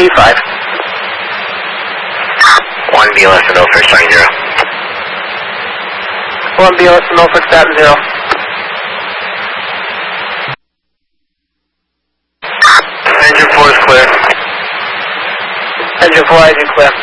85. 1 BLS and Ilford, starting 0. 1 BLS and Ilford, starting 0. Engine 4 is clear. Engine 4 is clear.